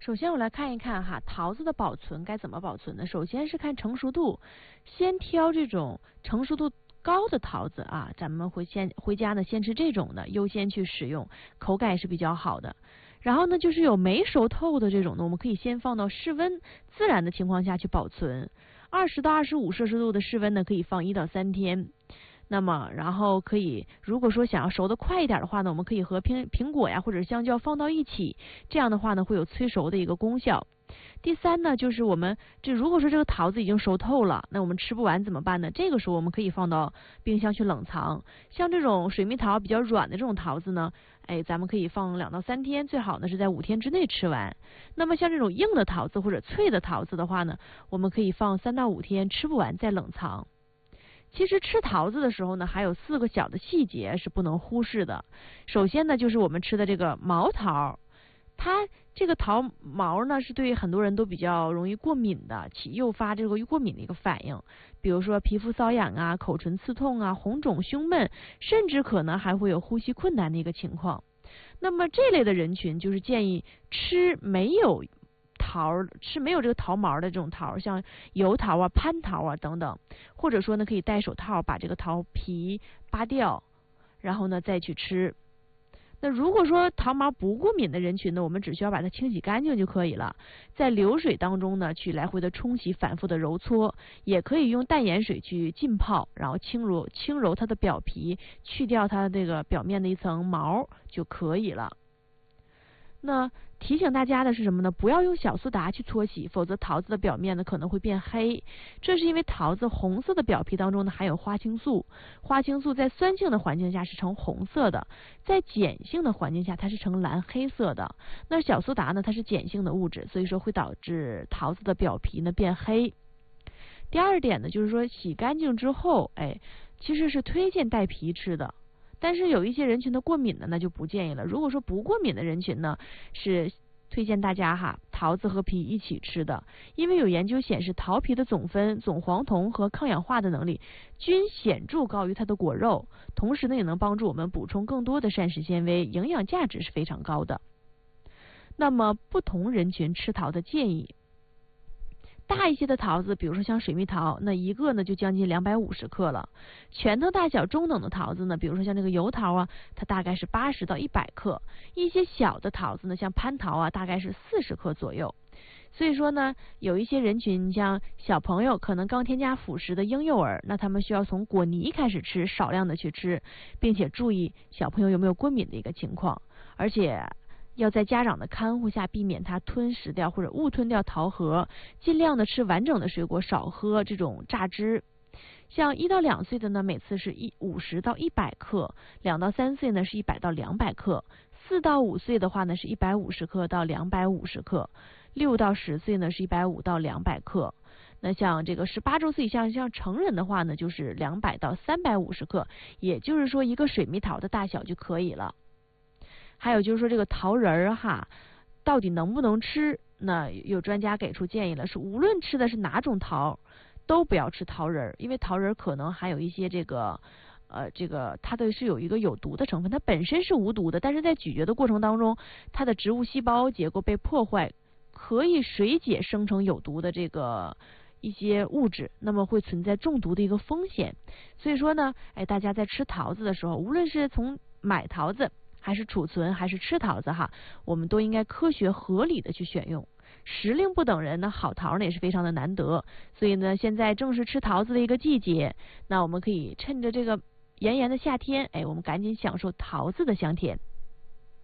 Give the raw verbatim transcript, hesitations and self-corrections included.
首先我来看一看哈，桃子的保存该怎么保存呢？首先是看成熟度，先挑这种成熟度高的桃子啊，咱们会先回家呢先吃这种的，优先去使用，口感也是比较好的。然后呢，就是有没熟透的这种呢，我们可以先放到室温自然的情况下去保存，二十到二十五摄氏度的室温呢，可以放一到三天。那么，然后可以，如果说想要熟得快一点的话呢，我们可以和苹苹果呀或者香蕉放到一起，这样的话呢会有催熟的一个功效。第三呢，就是我们这如果说这个桃子已经熟透了，那我们吃不完怎么办呢？这个时候我们可以放到冰箱去冷藏。像这种水蜜桃比较软的这种桃子呢，哎，咱们可以放两到三天，最好呢是在五天之内吃完。那么像这种硬的桃子或者脆的桃子的话呢，我们可以放三到五天，吃不完再冷藏。其实吃桃子的时候呢，还有四个小的细节是不能忽视的。首先呢，就是我们吃的这个毛桃，它这个桃毛呢是对很多人都比较容易过敏的，起诱发这个过敏的一个反应，比如说皮肤瘙痒啊、口唇刺痛啊、红肿胸闷，甚至可能还会有呼吸困难的一个情况。那么这类的人群就是建议吃没有桃吃没有这个桃毛的这种桃，像油桃啊、蟠桃啊等等，或者说呢可以戴手套把这个桃皮扒掉，然后呢再去吃。那如果说桃毛不过敏的人群呢，我们只需要把它清洗干净就可以了，在流水当中呢去来回的冲洗，反复的揉搓，也可以用淡盐水去浸泡，然后轻揉轻揉它的表皮，去掉它这个表面的一层毛就可以了。那提醒大家的是什么呢？不要用小苏打去搓洗，否则桃子的表面呢可能会变黑。这是因为桃子红色的表皮当中呢含有花青素，花青素在酸性的环境下是呈红色的，在碱性的环境下它是呈蓝黑色的。那小苏打呢它是碱性的物质，所以说会导致桃子的表皮呢变黑。第二点呢就是说洗干净之后，哎，其实是推荐带皮吃的。但是有一些人群的过敏的那就不建议了。如果说不过敏的人群呢，是推荐大家哈桃子和皮一起吃的，因为有研究显示桃皮的总酚、总黄酮和抗氧化的能力均显著高于它的果肉，同时呢也能帮助我们补充更多的膳食纤维，营养价值是非常高的。那么不同人群吃桃的建议。大一些的桃子，比如说像水蜜桃，那一个呢就将近两百五十克了。拳头大小中等的桃子呢，比如说像这个油桃啊，它大概是八十到一百克。一些小的桃子呢，像蟠桃啊，大概是四十克左右。所以说呢，有一些人群，像小朋友可能刚添加辅食的婴幼儿，那他们需要从果泥开始吃，少量的去吃，并且注意小朋友有没有过敏的一个情况，而且要在家长的看护下避免他吞食掉或者误吞掉桃核，尽量的吃完整的水果，少喝这种榨汁。像一到两岁的呢，每次是一五十到一百克；两到三岁呢是一百到两百克；四到五岁的话呢是一百五十克到两百五十克；六到十岁呢是一百五到两百克。那像这个十八周岁以下，像成人的话呢，就是两百到三百五十克，也就是说一个水蜜桃的大小就可以了。还有就是说这个桃仁儿哈，到底能不能吃？那有专家给出建议了，是无论吃的是哪种桃，都不要吃桃仁儿，因为桃仁儿可能含有一些这个呃这个它的是有一个有毒的成分，它本身是无毒的，但是在咀嚼的过程当中，它的植物细胞结构被破坏，可以水解生成有毒的这个一些物质，那么会存在中毒的一个风险。所以说呢，哎，大家在吃桃子的时候，无论是从买桃子还是储存还是吃桃子哈，我们都应该科学合理的去选用。时令不等人呢，好桃呢也是非常的难得，所以呢，现在正是吃桃子的一个季节，那我们可以趁着这个炎炎的夏天，哎，我们赶紧享受桃子的香甜。